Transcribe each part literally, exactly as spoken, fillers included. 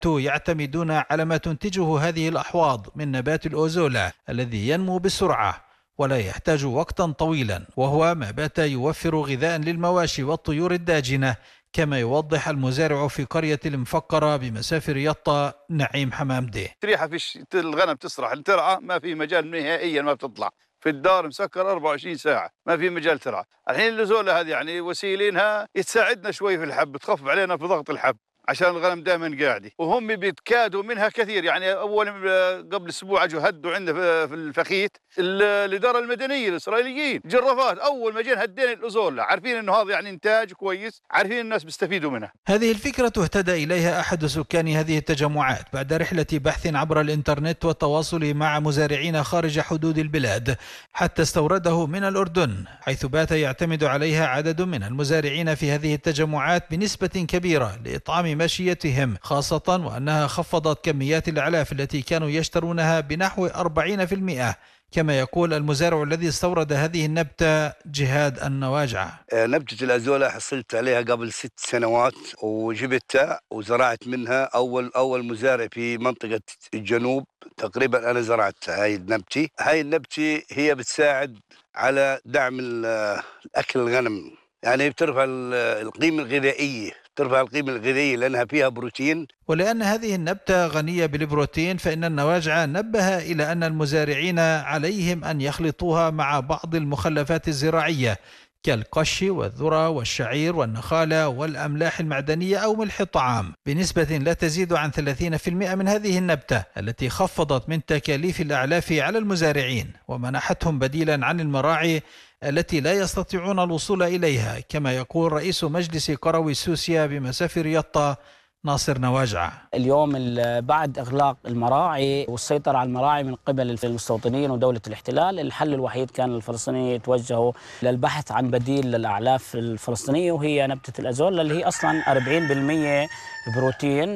يعتمدون على ما تنتجه هذه الأحواض من نبات الأوزولا الذي ينمو بسرعة ولا يحتاج وقتا طويلا، وهو ما بات يوفر غذاء للمواشي والطيور الداجنة، كما يوضح المزارع في قرية المفقرة بمسافة رياضة نعيم حمامدي. تريحة في الغنم تسرح الترعة، ما في مجال نهائيا، ما بتطلع في الدار مسكر أربعة وعشرين ساعة، ما في مجال ترعى. الحين اللزولة هذه يعني وسيلينها تساعدنا شوي في الحب، تخفف علينا في ضغط الحب عشان الغنم دائما قاعدة، وهم بيتكادوا منها كثير. يعني أول قبل أسبوع أجوا هدوا عندنا في الفخيت الإدارة المدنية الإسرائيليين جرافات، أول ما جينا هدينا الأوزولا، عارفين إنه هذا يعني إنتاج كويس، عارفين الناس بيستفيدوا منها. هذه الفكرة اهتدى إليها أحد سكان هذه التجمعات بعد رحلة بحث عبر الإنترنت والتواصل مع مزارعين خارج حدود البلاد، حتى استورده من الأردن، حيث بات يعتمد عليها عدد من المزارعين في هذه التجمعات بنسبة كبيرة لإطعام ماشيتهم، خاصة وأنها خفضت كميات الأعلاف التي كانوا يشترونها بنحو أربعين بالمئة، كما يقول المزارع الذي استورد هذه النبتة جهاد النواجعة. نبتة الأزولة حصلت عليها قبل ست سنوات وجبتها وزرعت منها، أول أول مزارع في منطقة الجنوب تقريبا أنا زرعتها. هاي النبتة هاي النبتة هي بتساعد على دعم الأكل الغنم، يعني بترفع القيمة الغذائية ترفع القيمة الغذائية لأنها فيها بروتين. ولأن هذه النبتة غنية بالبروتين، فإن النواجع نبه إلى أن المزارعين عليهم أن يخلطوها مع بعض المخلفات الزراعية كالقش والذرة والشعير والنخالة والأملاح المعدنية أو ملح الطعام بنسبة لا تزيد عن ثلاثين بالمئة من هذه النبتة، التي خفضت من تكاليف الأعلاف على المزارعين ومنحتهم بديلا عن المراعي التي لا يستطيعون الوصول إليها، كما يقول رئيس مجلس قروي سوسيا بمسافة رياضة ناصر نواجعة. اليوم بعد إغلاق المراعي والسيطرة على المراعي من قبل المستوطنين ودولة الاحتلال، الحل الوحيد كان الفلسطينيين يتوجهوا للبحث عن بديل للأعلاف الفلسطينية، وهي نبتة الأزولا اللي هي أصلا أربعين بالمئة بروتين،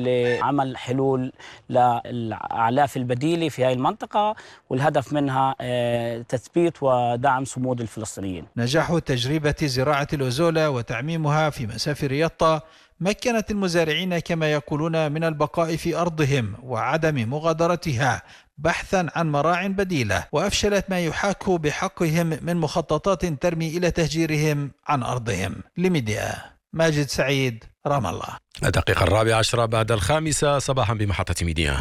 لعمل حلول للأعلاف البديلة في هذه المنطقة، والهدف منها تثبيت ودعم صمود الفلسطينيين. نجاح تجربة زراعة الأزولا وتعميمها في مسافة رياضة مكنت المزارعين كما يقولون من البقاء في أرضهم وعدم مغادرتها بحثا عن مراع بديلة، وأفشلت ما يحاك بحقهم من مخططات ترمي إلى تهجيرهم عن أرضهم. لميديا ماجد سعيد، رام الله. الدقيقة الرابعة عشرة بعد الخامسة صباحا بمحطة ميديا.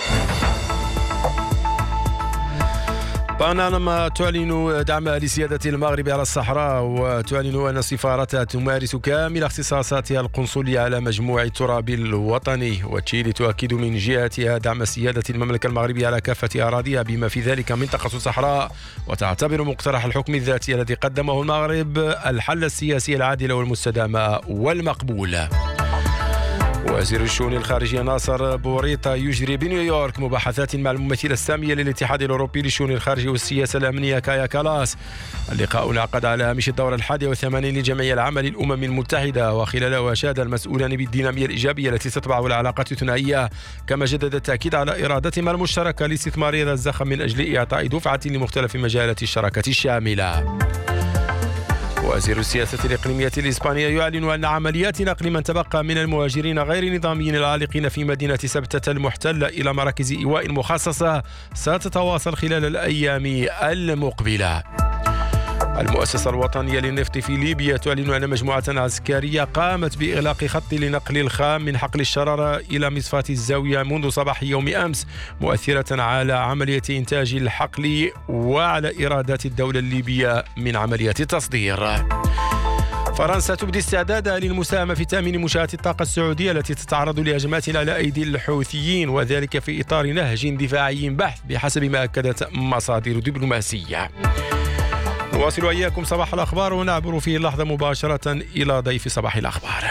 بنما تعلن دعمها لسيادة المغرب على الصحراء، وتعلن أن سفارتها تمارس كامل اختصاصاتها القنصلية على مجموع التراب الوطني. وتشيلي تؤكد من جهتها دعم سيادة المملكة المغربية على كافة أراضيها بما في ذلك منطقة الصحراء، وتعتبر مقترح الحكم الذاتي الذي قدمه المغرب الحل السياسي العادل والمستدام والمقبول. وزير الشؤون الخارجية ناصر بوريطة يجري بنيويورك مباحثات مع الممثلة السامية للاتحاد الأوروبي للشؤون الخارجية والسياسة الأمنية كايا كالاس. اللقاء انعقد على هامش الدورة الحادية والثمانين لجمعية العمل الأمم المتحدة، وخلاله أشاد المسؤولان بالدينامية الإيجابية التي تتبع العلاقات الثنائية، كما جدد التأكيد على إرادتهم المشتركة لاستثمار هذا الزخم من أجل إعطاء دفعة لمختلف مجالات الشراكة الشاملة. وزير السياسة الإقليمية الإسبانية يعلن أن عمليات نقل من تبقى من المهاجرين غير النظاميين العالقين في مدينة سبتة المحتلة إلى مراكز إيواء مخصصة ستتواصل خلال الأيام المقبلة. المؤسسة الوطنية للنفط في ليبيا تعلن أن مجموعة عسكرية قامت بإغلاق خط لنقل الخام من حقل الشرارة إلى مصفاة الزاوية منذ صباح يوم أمس، مؤثرة على عملية إنتاج الحقل وعلى إيرادات الدولة الليبية من عمليات التصدير. فرنسا تبدي استعدادها للمساهمة في تأمين منشآت الطاقة السعودية التي تتعرض لهجمات على أيدي الحوثيين، وذلك في إطار نهج دفاعي بحث بحسب ما أكدت مصادر دبلوماسية. نواصل إياكم صباح الأخبار ونعبر فيه اللحظة مباشرة إلى ضيف صباح الأخبار.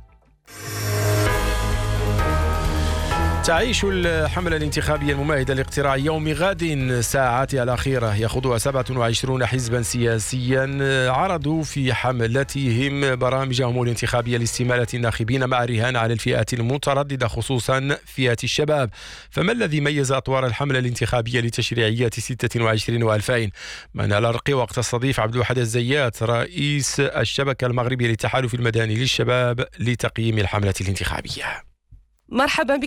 تعيش الحملة الانتخابية الممهدة لاقتراع يوم غد ساعاتها الأخيرة، يخوضها سبعة وعشرين حزبا سياسيا عرضوا في حملتهم برامجهم الانتخابية لاستمالة الناخبين مع رهان على الفئات المترددة خصوصا فئة الشباب. فما الذي ميز أطوار الحملة الانتخابية لتشريعيات ستة وعشرين وألفين؟ منال الرقي وقت تستضيف عبد الواحد الزيات رئيس الشبكة المغربية للتحالف المدني للشباب لتقييم الحملة الانتخابية. مرحبا بك